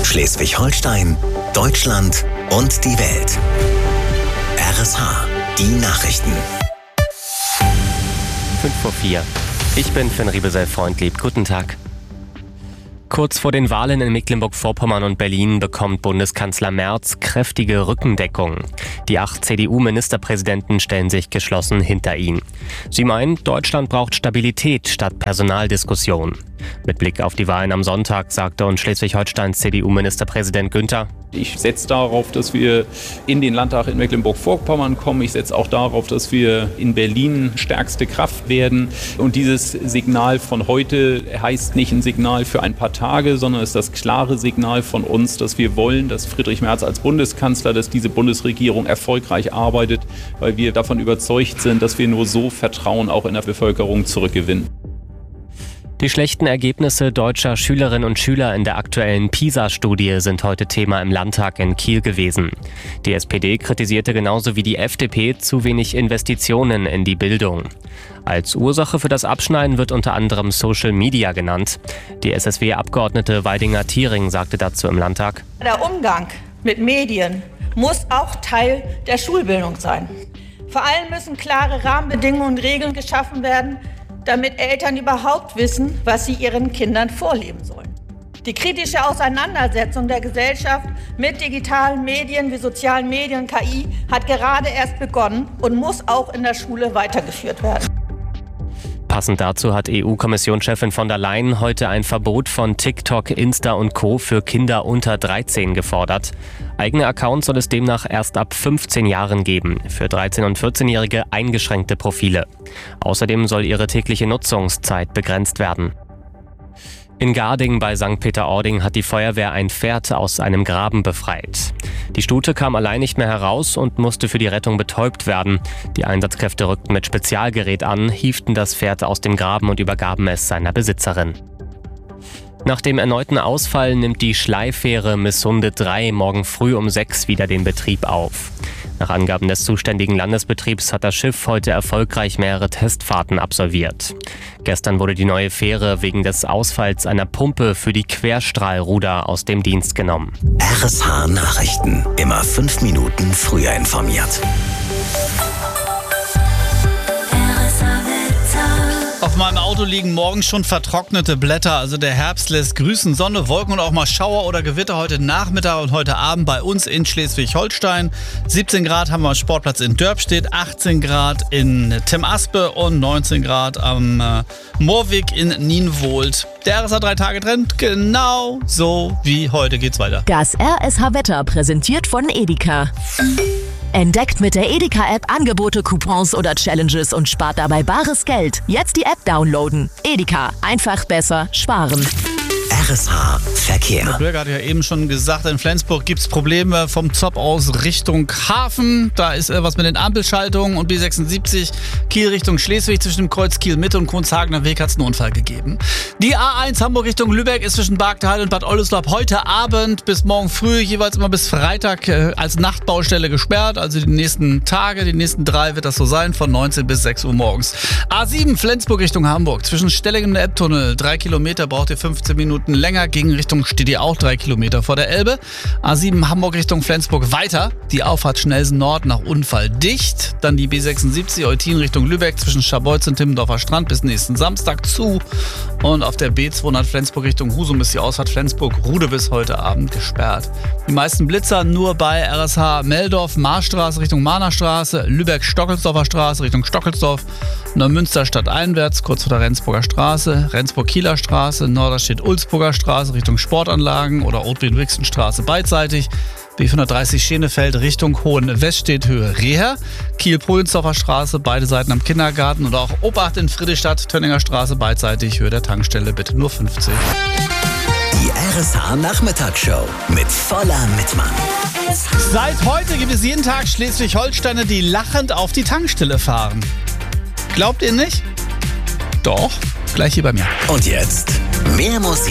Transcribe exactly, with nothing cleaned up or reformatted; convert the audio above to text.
Schleswig-Holstein, Deutschland und die Welt. R S H, die Nachrichten. fünf vor vier. Ich bin Finn Riebesell-Freundlieb. Guten Tag. Kurz vor den Wahlen in Mecklenburg-Vorpommern und Berlin bekommt Bundeskanzler Merz kräftige Rückendeckung. Die acht C D U-Ministerpräsidenten stellen sich geschlossen hinter ihn. Sie meinen, Deutschland braucht Stabilität statt Personaldiskussion. Mit Blick auf die Wahlen am Sonntag sagte uns Schleswig-Holsteins C D U-Ministerpräsident Günther: Ich setze darauf, dass wir in den Landtag in Mecklenburg-Vorpommern kommen. Ich setze auch darauf, dass wir in Berlin stärkste Kraft werden. Und dieses Signal von heute heißt nicht ein Signal für ein paar Tage, sondern ist das klare Signal von uns, dass wir wollen, dass Friedrich Merz als Bundeskanzler, dass diese Bundesregierung erfolgreich arbeitet, weil wir davon überzeugt sind, dass wir nur so Vertrauen auch in der Bevölkerung zurückgewinnen. Die schlechten Ergebnisse deutscher Schülerinnen und Schüler in der aktuellen PISA-Studie sind heute Thema im Landtag in Kiel gewesen. Die S P D kritisierte genauso wie die F D P zu wenig Investitionen in die Bildung. Als Ursache für das Abschneiden wird unter anderem Social Media genannt. Die S S W-Abgeordnete Weidinger-Thiering sagte dazu im Landtag: Der Umgang mit Medien muss auch Teil der Schulbildung sein. Vor allem müssen klare Rahmenbedingungen und Regeln geschaffen werden, damit Eltern überhaupt wissen, was sie ihren Kindern vorleben sollen. Die kritische Auseinandersetzung der Gesellschaft mit digitalen Medien wie sozialen Medien und K I hat gerade erst begonnen und muss auch in der Schule weitergeführt werden. Passend dazu hat E U-Kommissionschefin von der Leyen heute ein Verbot von TikTok, Insta und Co. für Kinder unter dreizehn gefordert. Eigene Accounts soll es demnach erst ab fünfzehn Jahren geben, für dreizehn- und vierzehnjährige eingeschränkte Profile. Außerdem soll ihre tägliche Nutzungszeit begrenzt werden. In Garding bei Sankt Peter-Ording hat die Feuerwehr ein Pferd aus einem Graben befreit. Die Stute kam allein nicht mehr heraus und musste für die Rettung betäubt werden. Die Einsatzkräfte rückten mit Spezialgerät an, hieften das Pferd aus dem Graben und übergaben es seiner Besitzerin. Nach dem erneuten Ausfall nimmt die Schleifähre Missunde drei morgen früh um sechs wieder den Betrieb auf. Nach Angaben des zuständigen Landesbetriebs hat das Schiff heute erfolgreich mehrere Testfahrten absolviert. Gestern wurde die neue Fähre wegen des Ausfalls einer Pumpe für die Querstrahlruder aus dem Dienst genommen. R S H Nachrichten. Immer fünf Minuten früher informiert. Auf meinem Auto liegen morgen schon vertrocknete Blätter, also der Herbst lässt grüßen. Sonne, Wolken und auch mal Schauer oder Gewitter heute Nachmittag und heute Abend bei uns in Schleswig-Holstein. siebzehn Grad haben wir am Sportplatz in Dörpstedt, achtzehn Grad in Tim-Aspe und neunzehn Grad am äh, Moorweg in Nienwohld. Der R S H drei Tage Trend, genau so wie heute geht's weiter. Das R S H-Wetter präsentiert von Edeka. Entdeckt mit der Edeka-App Angebote, Coupons oder Challenges und spart dabei bares Geld. Jetzt die App downloaden. Edeka. Einfach besser sparen. R S H Verkehr. Der Bürger hat ja eben schon gesagt, in Flensburg gibt es Probleme vom Zopp aus Richtung Hafen. Da ist äh, was mit den Ampelschaltungen und B sechsundsiebzig Kiel Richtung Schleswig zwischen dem Kreuz Kiel-Mitte und Kronzhagener Weg hat es einen Unfall gegeben. Die A eins Hamburg Richtung Lübeck ist zwischen Bargteil und Bad Oldesloe heute Abend bis morgen früh jeweils immer bis Freitag äh, als Nachtbaustelle gesperrt. Also die nächsten Tage, die nächsten drei wird das so sein, von neunzehn bis sechs Uhr morgens. A sieben Flensburg Richtung Hamburg zwischen Stellingen und Ebbtunnel. Drei Kilometer braucht ihr fünfzehn Minuten länger. Gegenrichtung steht ihr auch drei Kilometer vor der Elbe. A sieben Hamburg Richtung Flensburg weiter. Die Auffahrt Schnellsen Nord nach Unfall dicht. Dann die B sechsundsiebzig Eutin Richtung Lübeck zwischen Scharbeutz und Timmendorfer Strand bis nächsten Samstag zu. Und auf der B zweihundert Flensburg Richtung Husum ist die Ausfahrt Flensburg-Rude bis heute Abend gesperrt. Die meisten Blitzer nur bei R S H Meldorf, Marstraße Richtung Mahnerstraße, Lübeck-Stockelsdorfer Straße Richtung Stockelsdorf, Neumünster stadteinwärts kurz vor der Rendsburger Straße, Rendsburg-Kieler Straße, Norderstedt-Ulzburger Straße Richtung Sportanlagen oder Ottwin-Wixen-Straße beidseitig, B fünfhundertdreißig Schenefeld Richtung Hohen-Weststedt Höhe Reher, Kiel-Pohlensdorfer Straße, beide Seiten am Kindergarten oder auch Obacht in Friedrichstadt, Tönninger Straße beidseitig Höhe der Tankstelle, bitte nur fünfzig. Die R S H Nachmittagsshow mit voller Mitmann. Seit heute gibt es jeden Tag Schleswig-Holsteiner, die lachend auf die Tankstelle fahren. Glaubt ihr nicht? Doch, gleich hier bei mir. Und jetzt mehr Musik.